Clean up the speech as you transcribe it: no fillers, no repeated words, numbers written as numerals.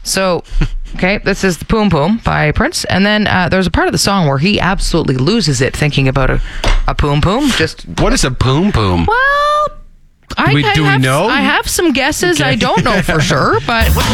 So, okay, this is the Poom Poom by Prince. And then there's a part of the song where he absolutely loses it thinking about a Poom Poom. What is a Poom Poom? Well, Do we know? I have some guesses. Okay. I don't know for sure, but...